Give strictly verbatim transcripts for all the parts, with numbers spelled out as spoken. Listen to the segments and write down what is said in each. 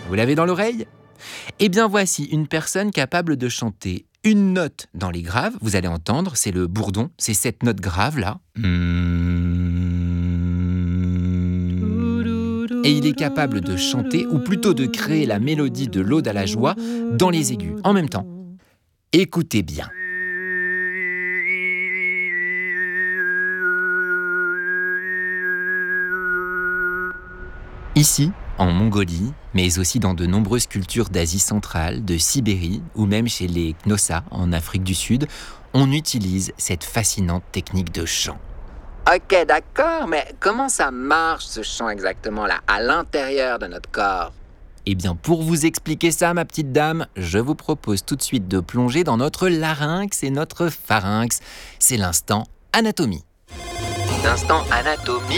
Vous l'avez dans l'oreille ? Eh bien voici une personne capable de chanter une note dans les graves. Vous allez entendre, c'est le bourdon, c'est cette note grave là. Et il est capable de chanter, ou plutôt de créer la mélodie de l'Aude à la joie dans les aigus, en même temps. Écoutez bien. Ici, en Mongolie, mais aussi dans de nombreuses cultures d'Asie centrale, de Sibérie ou même chez les Knossos en Afrique du Sud, on utilise cette fascinante technique de chant. Ok, d'accord, mais comment ça marche ce chant exactement là, à l'intérieur de notre corps ? Eh bien, pour vous expliquer ça, ma petite dame, je vous propose tout de suite de plonger dans notre larynx et notre pharynx. C'est l'instant anatomie. L'instant anatomie.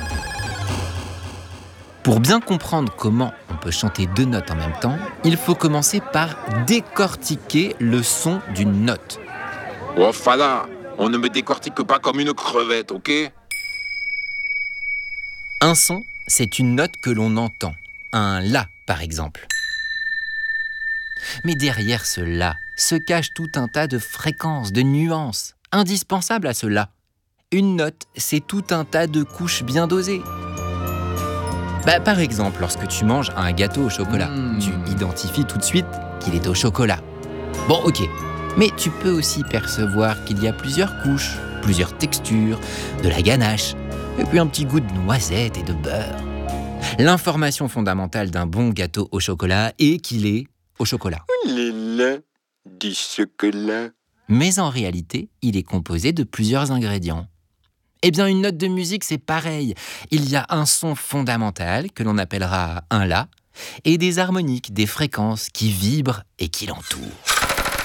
Pour bien comprendre comment on peut chanter deux notes en même temps, il faut commencer par décortiquer le son d'une note. Oh, Fada, on ne me décortique pas comme une crevette, ok ? Un son, c'est une note que l'on entend. Un La, par exemple. Mais derrière ce La se cache tout un tas de fréquences, de nuances, indispensables à ce La. Une note, c'est tout un tas de couches bien dosées. Bah, par exemple, lorsque tu manges un gâteau au chocolat, mmh. tu identifies tout de suite qu'il est au chocolat. Bon, ok, mais tu peux aussi percevoir qu'il y a plusieurs couches, plusieurs textures, de la ganache, et puis un petit goût de noisette et de beurre. L'information fondamentale d'un bon gâteau au chocolat est qu'il est au chocolat. Il est du chocolat. Mais en réalité, il est composé de plusieurs ingrédients. Eh bien, une note de musique, c'est pareil. Il y a un son fondamental que l'on appellera un La, et des harmoniques, des fréquences qui vibrent et qui l'entourent.